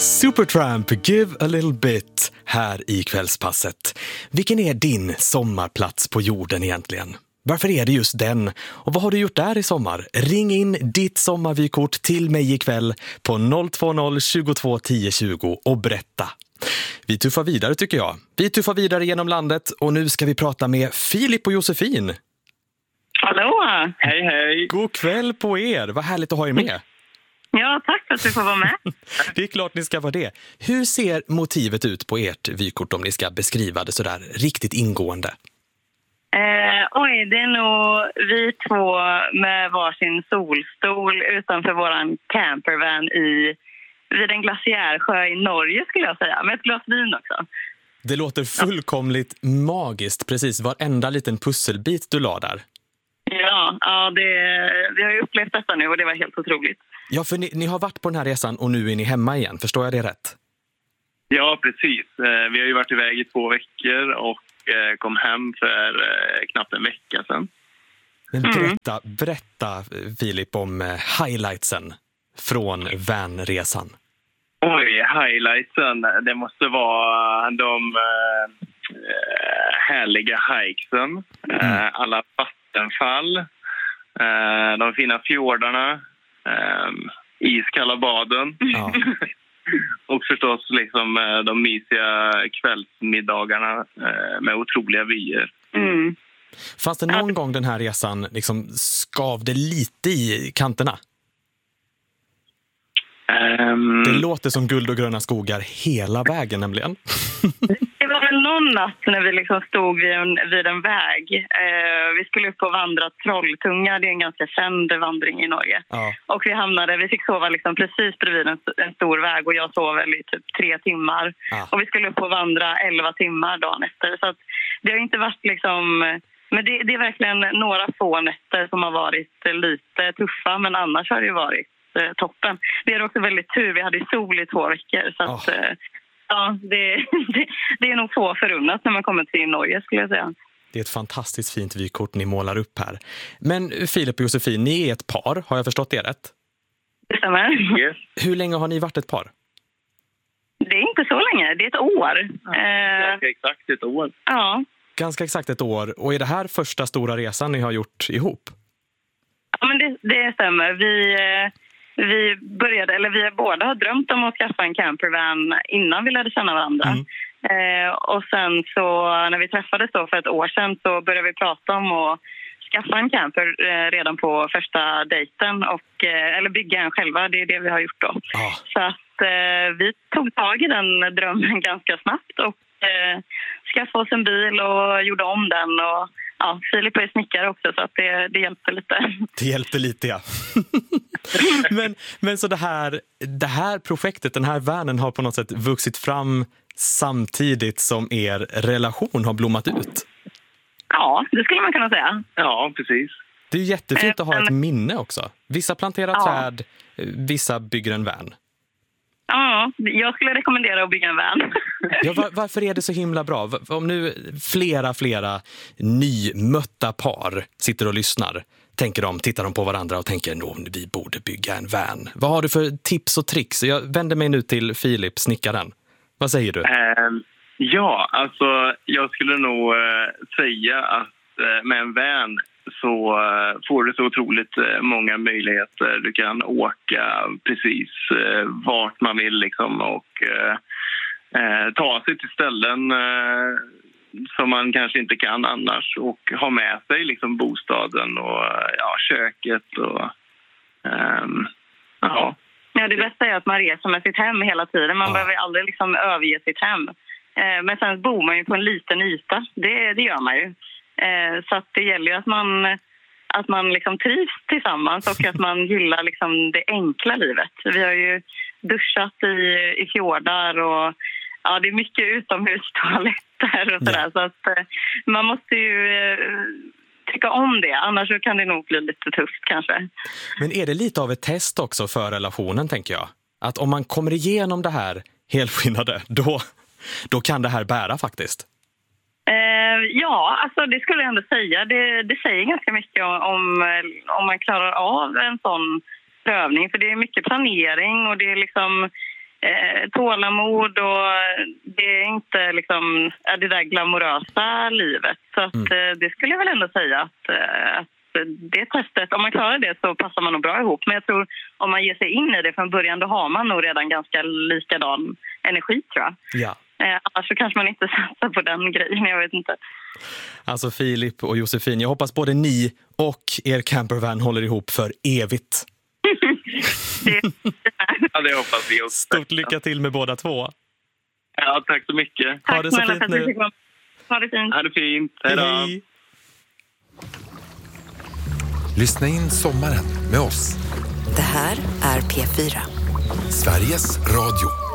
Supertramp, Give a little bit här i kvällspasset. Vilken är din sommarplats på jorden egentligen? Varför är det just den? Och vad har du gjort där i sommar? Ring in ditt sommarvykort till mig ikväll på 020 22 10 20 och berätta. Vi tuffar vidare tycker jag. Vi tuffar vidare genom landet och nu ska vi prata med Filip och Josefin. Hallå! Hej, hej! God kväll på er, vad härligt att ha er med. Ja, tack för att du får vara med. Det är klart ni ska vara det. Hur ser motivet ut på ert vykort om ni ska beskriva det sådär riktigt ingående? Det är nog vi två med varsin solstol utanför våran campervan vid en glaciärsjö i Norge skulle jag säga. Med ett glas vin också. Det låter fullkomligt magiskt, precis varenda liten pusselbit du la där. Ja, vi har ju upplevt detta nu och det var helt otroligt. Ja, för ni har varit på den här resan och nu är ni hemma igen, förstår jag det rätt? Ja, precis. Vi har ju varit iväg i 2 veckor och kom hem för knappt en vecka sedan. Men berätta Filip om highlightsen från vanresan. Oj, highlightsen. Det måste vara de härliga hikesen. Alla vattenfall. De fina fjordarna. Iskalla baden. Ja. Och förstås liksom de mysiga kvällsmiddagarna med otroliga vyer. Fanns det någon gång den här resan liksom skavde lite i kanterna? Det låter som guld och gröna skogar hela vägen nämligen. Det var väl någon natt när vi liksom stod vid en väg. Vi skulle upp och vandra Trolltunga. Det är en ganska känd vandring i Norge. Ja. Och vi fick sova liksom precis bredvid en stor väg. Och jag sov väl i typ 3 timmar. Ja. Och vi skulle upp och vandra 11 timmar dagen efter. Så att det har inte varit liksom... Men det är verkligen några få nätter som har varit lite tuffa. Men annars har det ju varit toppen. Vi hade också väldigt tur. Vi hade sol i 2 veckor. Så att... Ja, det är nog få förunnat när man kommer till Norge skulle jag säga. Det är ett fantastiskt fint vykort ni målar upp här. Men Filip och Josefin, ni är ett par, har jag förstått det rätt? Det stämmer. Yes. Hur länge har ni varit ett par? Det är inte så länge, det är ett år. Ganska exakt ett år. Ja. Ganska exakt ett år. Och är det här första stora resan ni har gjort ihop? Ja, men det stämmer. Vi båda har drömt om att skaffa en campervan innan vi lärde känna varandra. Och sen så när vi träffades då för ett år sedan så började vi prata om att skaffa en camper redan på första dejten eller bygga en själva. Det är det vi har gjort då. Så att vi tog tag i den drömmen ganska snabbt och skaffade oss en bil och gjorde om den och Filip är snickare också så att det hjälpte lite. Det hjälpte lite, ja. men så det här projektet, den här vanen har på något sätt vuxit fram samtidigt som er relation har blommat ut. Ja, det skulle man kunna säga. Ja, precis. Det är jättefint att ha ett minne också. Vissa planterar träd, vissa bygger en van. Ja, jag skulle rekommendera att bygga en van. Ja, varför är det så himla bra? Om nu flera nymötta par sitter och lyssnar, tittar de på varandra och tänker vi borde bygga en van. Vad har du för tips och tricks? Jag vänder mig nu till Filip, snickaren. Vad säger du? Ja, alltså jag skulle nog säga att med en van så får du så otroligt många möjligheter. Du kan åka precis vart man vill liksom och ta sig till ställen som man kanske inte kan annars och ha med sig liksom bostaden och köket och Ja, det bästa är att man reser med sitt hem hela tiden. Man behöver aldrig liksom överge sitt hem. Men sen bor man ju på en liten yta. Det gör man ju. Så att det gäller ju att man liksom trivs tillsammans och att man gillar liksom det enkla livet. Vi har ju duschat i fjordar och det är mycket utomhustoaletter och sådär. Så att man måste ju tycka om det, annars så kan det nog bli lite tufft kanske. Men är det lite av ett test också för relationen, tänker jag? Att om man kommer igenom det här helskinnade, då kan det här bära faktiskt. Ja, alltså det skulle jag ändå säga. Det säger ganska mycket om man klarar av en sån prövning. För det är mycket planering och det är liksom tålamod och det är inte liksom det där glamorösa livet. Så att, det skulle jag väl ändå säga att det testet, om man klarar det så passar man nog bra ihop. Men jag tror om man ger sig in i det från början, då har man nog redan ganska likadan energi, tror jag. Ja. Annars så kanske man inte satsar på den grejen, jag vet inte. Alltså Filip och Josefin, jag hoppas både ni och er campervan håller ihop för evigt. Ja, det hoppas vi också. Stort lycka till med båda två. Ja, tack så mycket. Tack ha det så snälla fint för att du nu. fick vara. Ha det fint. Ha det fint. Hej då. Hej. Lyssna in sommaren med oss. Det här är P4. Sveriges Radio.